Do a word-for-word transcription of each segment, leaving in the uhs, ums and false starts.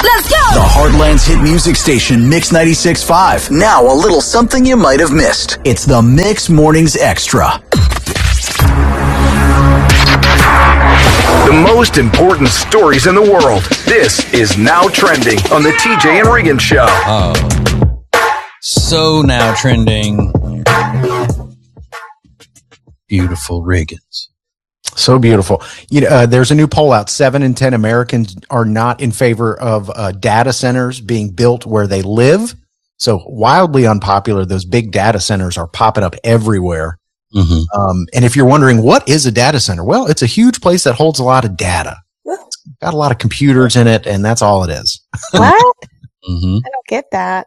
Let's go! The Heartland's hit music station, Mix ninety-six point five. Now a little something you might have missed. It's the Mix Mornings Extra. The most important stories in the world. This is Now Trending on the T J and Regan Show. Oh. So now trending. Beautiful Regans. So beautiful. You know, uh, there's a new poll out. Seven in ten Americans are not in favor of uh, data centers being built where they live. So wildly unpopular. Those big data centers are popping up everywhere. Mm-hmm. Um, and if you're wondering, what is a data center? Well, it's a huge place that holds a lot of data. It's got a lot of computers in it, and that's all it is. What? Mm-hmm. I don't get that.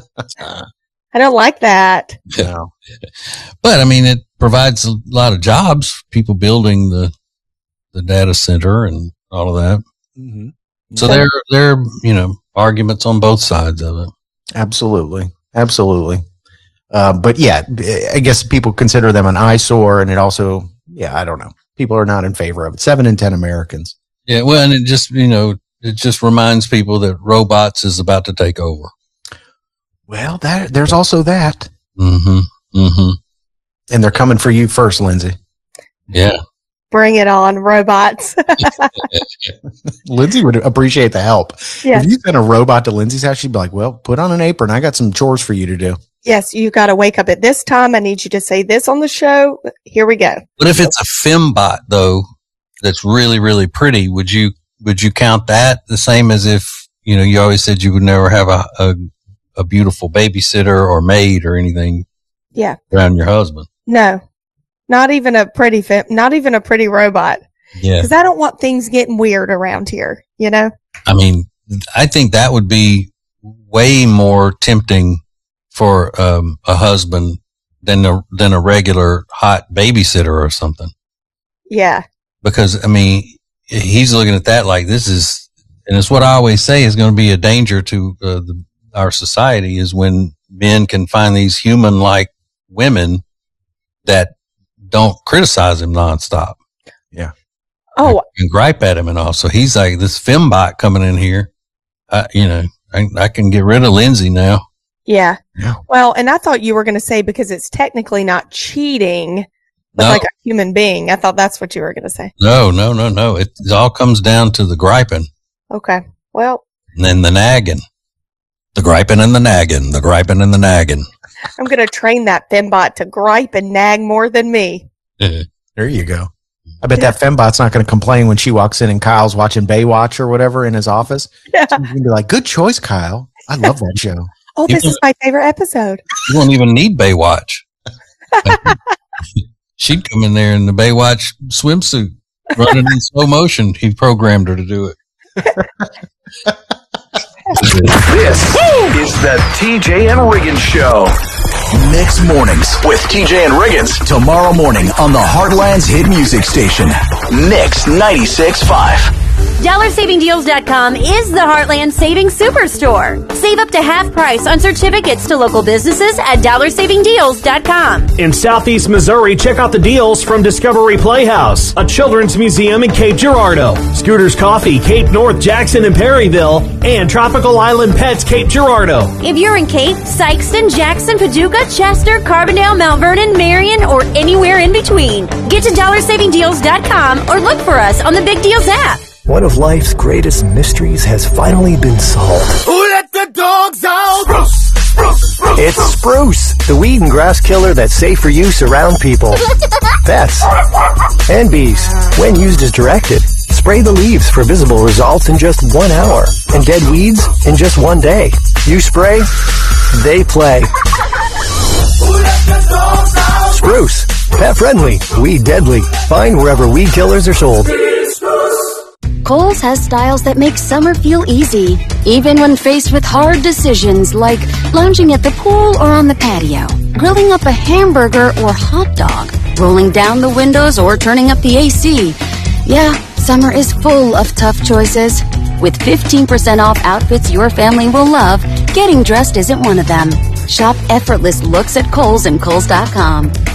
I don't like that. No. But I mean, it provides a lot of jobs for people building the the data center and all of that. Mm-hmm. So Okay. there, there, are, you know, arguments on both sides of it. Absolutely. Absolutely. Uh, but yeah, I guess people consider them an eyesore, and it also, yeah, I don't know. People are not in favor of it. Seven in ten Americans. Yeah, well, and it just, you know, it just reminds people that robots is about to take over. Well, that there's also that. Mm-hmm. Mm-hmm. And they're coming for you first, Lindsay. Yeah. Bring it on, robots. Lindsay would appreciate the help. Yes. If you sent a robot to Lindsay's house, she'd be like, well, put on an apron. I got some chores for you to do. Yes, you got to wake up at this time. I need you to say this on the show. Here we go. But if it's a fembot, though, that's really, really pretty, would you would you count that the same as if, you know, you always said you would never have a a, a beautiful babysitter or maid or anything Yeah. around your husband? No, not even a pretty, fem- not even a pretty robot. Yeah. Because I don't want things getting weird around here, you know? I mean, I think that would be way more tempting for um, a husband than a, than a regular hot babysitter or something. Yeah. Because, I mean, he's looking at that like this is, and it's what I always say is going to be a danger to uh, the, our society is when men can find these human-like women that don't criticize him nonstop. Yeah. Oh, And gripe at him and all. So he's like, this fembot coming in here, uh, you know, I, I can get rid of Lindsay now. yeah. Yeah. Well, and I thought you were going to say because it's technically not cheating, but No. like a human being. I thought that's what you were going to say. No, no, no, no. It, it all comes down to the griping Okay. Well, and then the nagging. The griping and the nagging, the griping and the nagging. I'm going to train that fembot to gripe and nag more than me. There you go. I bet that fembot's not going to complain when she walks in and Kyle's watching Baywatch or whatever in his office. Yeah. She's going to be like, good choice, Kyle. I love that show. Oh, this is my favorite episode. You won't even need Baywatch. She'd come in there in the Baywatch swimsuit, running in slow motion. He programmed her to do it. This is the T J and Regan Show. Mix Mornings with T J and Riggins. Tomorrow morning on the Heartland's hit music station, Mix ninety-six point five. Dollar Saving Deals dot com is the Heartland Savings Superstore. Save up to half price on certificates to local businesses at Dollar Saving Deals dot com. In Southeast Missouri, check out the deals from Discovery Playhouse, a children's museum in Cape Girardeau, Scooter's Coffee, Cape North, Jackson, and Perryville, and Tropical Island Pets, Cape Girardeau. If you're in Cape, Sykeston, Jackson, Paducah, Chester, Carbondale, Mount Vernon, Marion, or anywhere in between, get to Dollar Saving Deals dot com or look for us on the Big Deals app. One of life's greatest mysteries has finally been solved. Who let the dogs out? Spruce, spruce, spruce, It's Spruce, the weed and grass killer that's safe for use around people, pets, and bees. When used as directed, spray the leaves for visible results in just one hour, and dead weeds in just one day. You spray, they play. Who let the dogs out? Spruce, pet friendly, weed deadly. Find wherever weed killers are sold. Kohl's has styles that make summer feel easy, even when faced with hard decisions like lounging at the pool or on the patio, grilling up a hamburger or hot dog, rolling down the windows or turning up the A C. Yeah, summer is full of tough choices. With fifteen percent off outfits your family will love, getting dressed isn't one of them. Shop effortless looks at Kohl's and Kohl's dot com.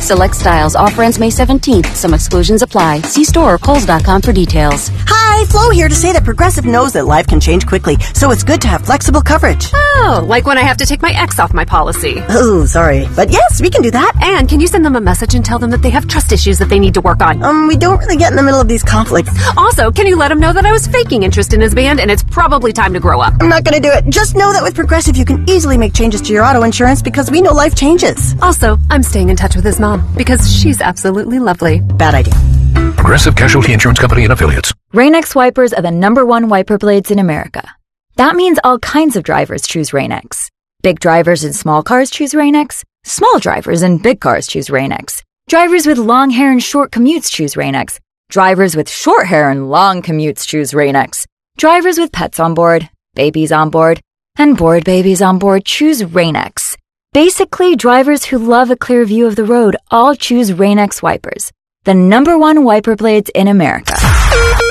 Select styles. Offer ends May seventeenth. Some exclusions apply. See store or Kohl's dot com for details. Hi, Flo here to say that Progressive knows that life can change quickly, so it's good to have flexible coverage. Oh, like when I have to take my ex off my policy. Oh, sorry. But yes, we can do that. And can you send them a message and tell them that they have trust issues that they need to work on? Um, we don't really get in the middle of these conflicts. Also, can you let them know that I was faking interest in his band and it's probably time to grow up? I'm not going to do it. Just know that with Progressive, you can easily make changes to your auto insurance because we know life changes. Also, I'm staying in touch with his mom because she's absolutely lovely. Bad idea. Progressive Casualty Insurance Company and Affiliates. Rain-X wipers are the number one wiper blades in America. That means all kinds of drivers choose Rain-X. Big drivers in small cars choose Rain-X. Small drivers in big cars choose Rain-X. Drivers with long hair and short commutes choose Rain-X. Drivers with short hair and long commutes choose Rain-X. Drivers with pets on board, babies on board, and bored babies on board choose Rain-X. Basically, drivers who love a clear view of the road all choose Rain-X wipers, the number one wiper blades in America.